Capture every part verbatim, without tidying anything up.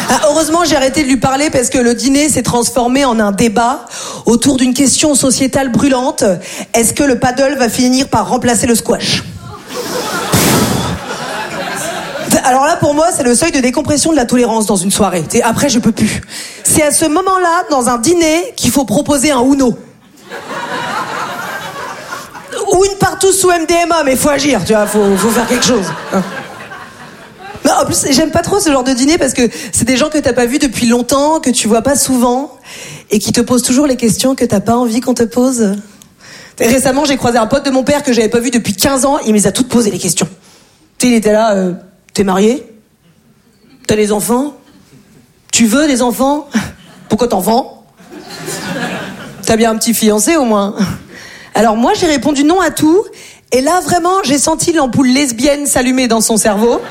Ah, heureusement, j'ai arrêté de lui parler parce que le dîner s'est transformé en un débat autour d'une question sociétale brûlante. Est-ce que le paddle va finir par remplacer le squash ? Alors là, pour moi, c'est le seuil de décompression de la tolérance dans une soirée. T'sais, après, je peux plus. C'est à ce moment-là, dans un dîner, qu'il faut proposer un Uno. Ou une partout sous M D M A, mais faut agir, tu vois, faut, faut faire quelque chose. Mais en plus, j'aime pas trop ce genre de dîner parce que c'est des gens que t'as pas vus depuis longtemps, que tu vois pas souvent, et qui te posent toujours les questions que t'as pas envie qu'on te pose. Et récemment, j'ai croisé un pote de mon père que j'avais pas vu depuis quinze ans, il me les a toutes posées, les questions. Tu sais, il était là, euh, t'es marié ? T'as des enfants ? Tu veux des enfants ? Pourquoi t'en vends ? T'as bien un petit fiancé au moins ? Alors moi, j'ai répondu non à tout, et là, vraiment, j'ai senti l'ampoule lesbienne s'allumer dans son cerveau.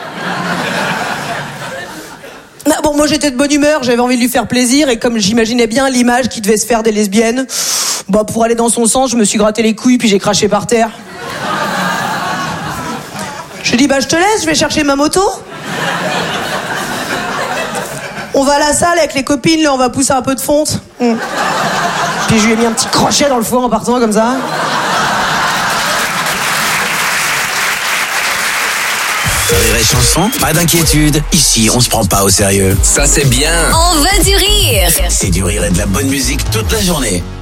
Ah bon, moi, j'étais de bonne humeur, j'avais envie de lui faire plaisir, et comme j'imaginais bien l'image qui devait se faire des lesbiennes, bah, pour aller dans son sens, je me suis gratté les couilles, puis j'ai craché par terre. Je lui ai dit, bah, je te laisse, je vais chercher ma moto. On va à la salle avec les copines, là, on va pousser un peu de fonte. Mmh. Puis je lui ai mis un petit crochet dans le foie en partant, comme ça. Rire et chanson, pas d'inquiétude. Ici, on se prend pas au sérieux. Ça, c'est bien. On veut du rire. C'est du rire et de la bonne musique toute la journée.